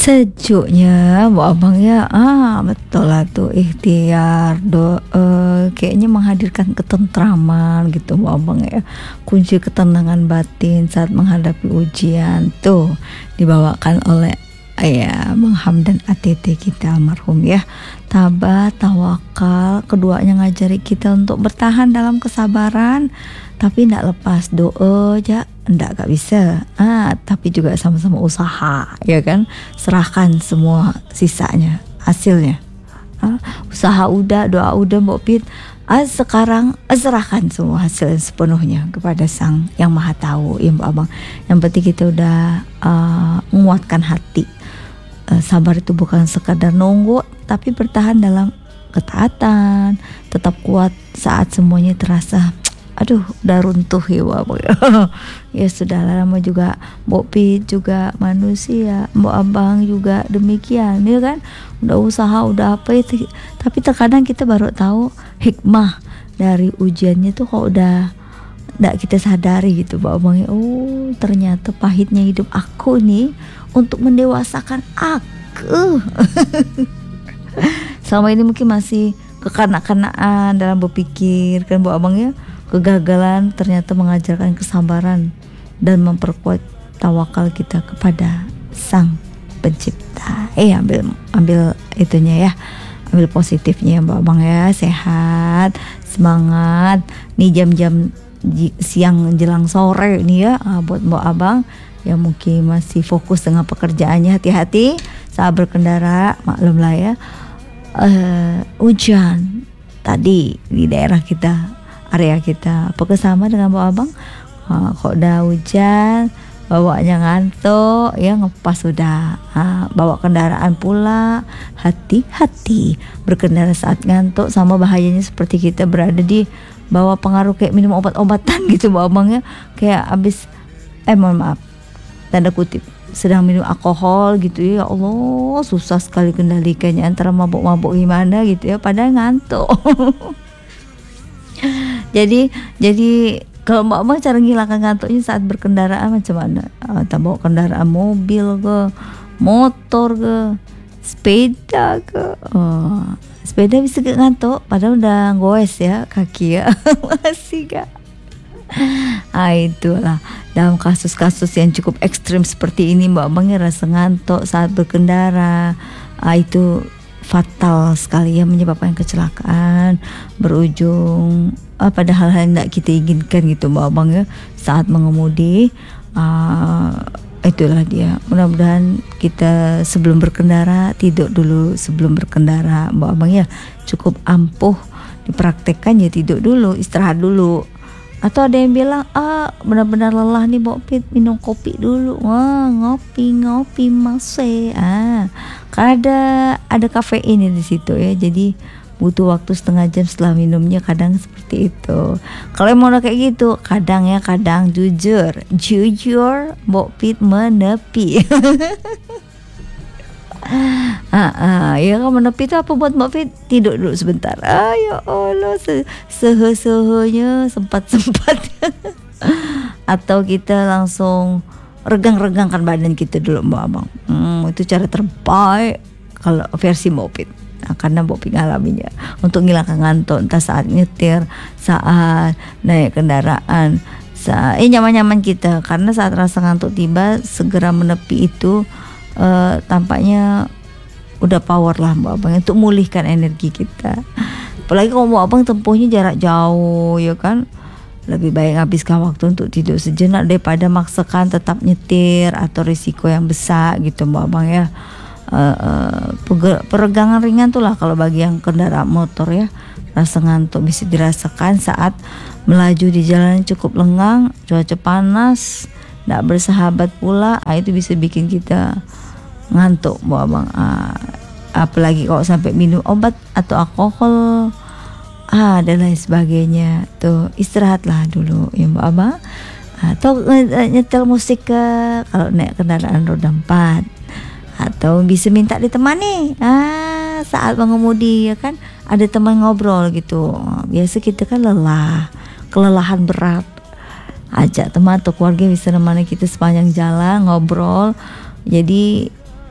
Sejuknya Bu Abang ya, betul lah tuh ikhtiar kayaknya menghadirkan ketentraman gitu Bu Abang ya. Kunci ketenangan batin saat menghadapi ujian tuh dibawakan oleh Bang Hamdan ATT kita almarhum ya. Tabah, tawakal, keduanya ngajari kita untuk bertahan dalam kesabaran, tapi tidak lepas doa aja, gak bisa. Tapi juga sama-sama usaha, ya kan? Serahkan semua sisanya, hasilnya. Usaha udah, doa udah, Mbok Pit. Sekarang serahkan semua hasil sepenuhnya kepada Sang Yang Maha Tahu, ya Mbak Abang. Yang penting kita udah menguatkan hati. Sabar itu bukan sekadar nunggu, tapi bertahan dalam ketaatan, tetap kuat saat semuanya terasa udah runtuh ya Mbak. Ya sudah lama juga Mbok Pit juga manusia, Mbok Abang juga demikian ya kan. Udah usaha udah apa itu, tapi terkadang kita baru tahu hikmah dari ujiannya tuh kok udah nggak kita sadari gitu Mbak Abang. Oh ternyata pahitnya hidup aku nih untuk mendewasakan aku. Selama ini mungkin masih kekanak-kanakan dalam berpikir kan Mbak Abang ya. Kegagalan ternyata mengajarkan kesabaran dan memperkuat tawakal kita kepada Sang Pencipta. Ambil itunya ya, ambil positifnya ya Mbak Abang ya. Sehat, semangat. Nih jam-jam siang jelang sore nih ya, buat Mbak Abang yang mungkin masih fokus dengan pekerjaannya, hati-hati saat berkendara. Maklum lah ya, hujan tadi di daerah kita, area kita. Apakah sama dengan Mbak Abang? Kok udah hujan, bawanya ngantuk ya, ngepas udah. Bawa kendaraan pula, hati-hati berkendara saat ngantuk. Sama bahayanya seperti kita berada di bawah pengaruh kayak minum obat-obatan gitu Mbak Abang ya. Kayak abis mohon maaf, tanda kutip, sedang minum alkohol gitu ya. Allah susah sekali kendalikannya, antara mabuk-mabuk gimana gitu ya, padahal ngantuk. Jadi kalau Mbak Abang cara ngilangkan ngantuknya saat berkendaraan macam mana? Bawa kendaraan mobil ke, motor ke, sepeda ke. Sepeda bisa gak ngantuk padahal udah goes ya kaki ya. Masih gak? Itulah dalam kasus-kasus yang cukup ekstrim seperti ini Mbak Abang ya, rasa ngantuk saat berkendara itu fatal sekali ya, menyebabkan kecelakaan berujung pada hal-hal yang tidak kita inginkan gitu Mbak Abang ya saat mengemudi. Itulah dia, mudah-mudahan kita sebelum berkendara tidur dulu sebelum berkendara Mbak Abang ya, cukup ampuh dipraktekkan ya, tidur dulu, istirahat dulu. Atau ada yang bilang benar-benar lelah nih Mbok Pit, minum kopi dulu. Ngopi masih karena ada kafein di situ ya, jadi butuh waktu setengah jam setelah minumnya, kadang seperti itu. Kalau mau kayak gitu kadang jujur Mbok Pit menepi. Ya kan, menepi itu apa buat Mbak Fit? Tidur dulu sebentar. Ya Allah, sehe-sehenya sempat-sempatnya. Atau kita langsung regang-regangkan badan kita dulu Mbak Abang. Itu cara terbaik kalau versi Mbak Fit. Karena Mbak Fit ngalaminya untuk ngilangkan ngantuk, entah saat nyetir, saat naik kendaraan, nyaman-nyaman kita. Karena saat rasa ngantuk tiba, segera menepi itu tampaknya udah power lah Mbak Abang untuk memulihkan energi kita. Apalagi kalau Mbak Abang tempuhnya jarak jauh ya kan, lebih baik habiskan waktu untuk tidur sejenak daripada maksakan tetap nyetir atau risiko yang besar gitu Mbak Abang ya. Peregangan ringan tuh lah kalau bagi yang kendaraan motor ya. Rasa ngantuk bisa dirasakan saat melaju di jalan cukup lengang, cuaca panas, tidak bersahabat pula. Itu bisa bikin kita ngantuk Mbak Abang. Apalagi kalau sampai minum obat atau alkohol dan lain sebagainya. Tuh istirahatlah dulu ya Mbak Abang. Atau nyetel musik kalau naik kendaraan roda 4. Atau bisa minta ditemani saat mengemudi ya kan, ada teman ngobrol gitu. Biasa kita kan kelelahan berat, ajak teman atau keluarga bisa menemani kita sepanjang jalan ngobrol. Jadi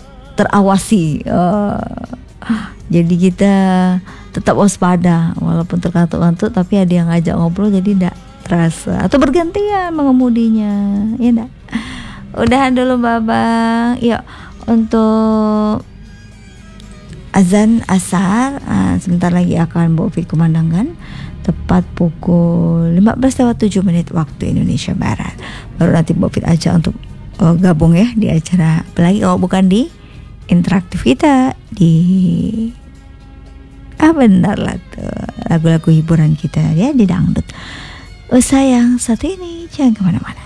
terawasi. Jadi kita tetap waspada walaupun terkantuk-kantuk, tapi ada yang ngajak ngobrol jadi tidak terasa, atau bergantian mengemudinya, ya enggak? Udahan dulu Babang. Yuk untuk azan asar sebentar lagi akan Bu Fit kumandangkan tepat pukul 15:07 waktu Indonesia Barat. Baru nanti Bu Fit ajak untuk gabung ya di acara apalagi kalau bukan di interaktif kita di benar lah tuh lagu-lagu hiburan kita ya di dangdut. Sayang, satu ini jangan kemana-mana.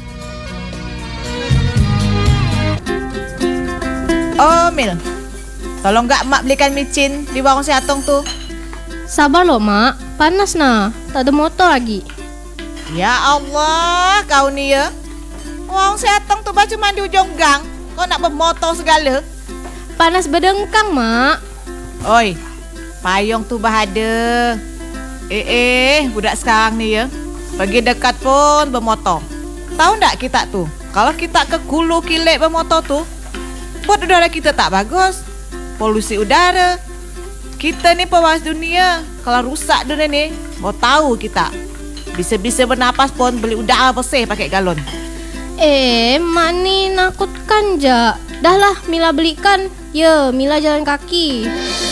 Mil, tolong gak mak belikan micin di warung si Atong tuh. Sabar loh mak, panas nah, tak ada motor lagi. Ya Allah, kau nih ya. Warung si Atong tuh cuma di ujung gang, kau nak bermotor segala. Panas bedengkang mak. Oi, payung tuh bahada. Budak sekarang nih ya, pergi dekat pun bermotor. Tahu ndak kita tuh, kalau kita ke Hulu Kilik bermotor tuh, buat udara kita tak bagus. Polusi udara. Kita nih pewaris dunia, kalau rusak dunia nih, mau tahu kita. Bisa-bisa bernapas pun beli udara bersih pakai galon. Mak nih nakutkan ja. Dah lah Mila belikan. Ya, Mila jalan kaki.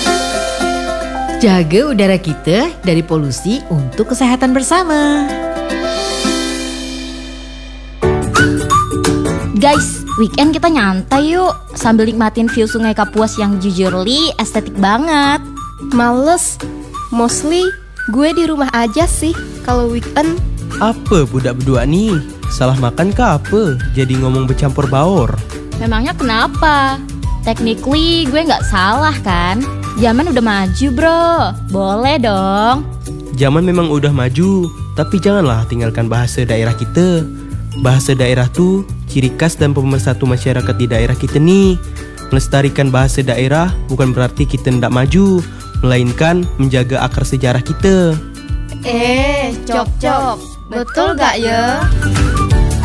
Jaga udara kita dari polusi untuk kesehatan bersama. Guys, weekend kita nyantai yuk sambil nikmatin view Sungai Kapuas yang jujurly estetik banget. Males. Mostly gue di rumah aja sih kalau weekend. Apa budak berdua nih? Salah makan ke apa? Jadi ngomong bercampur baur. Memangnya kenapa? Technically gue gak salah kan? Zaman udah maju bro, boleh dong. Zaman memang udah maju, tapi janganlah tinggalkan bahasa daerah kita. Bahasa daerah tuh ciri khas dan pemersatu masyarakat di daerah kita nih. Melestarikan bahasa daerah bukan berarti kita tidak maju, melainkan menjaga akar sejarah kita. Cok-cok, betul gak ya?